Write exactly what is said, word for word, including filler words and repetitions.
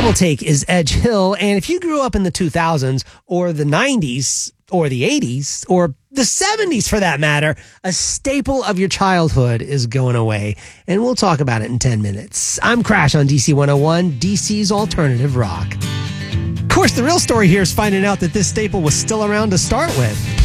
Double Take is Edge Hill, and if you grew up in the two thousands or the nineties or the eighties or the seventies for that matter, a staple of your childhood is going away, and we'll talk about it in ten minutes. I'm Crash on D C one oh one, D C's alternative rock. Of course, the real story here is finding out that this staple was still around to start with.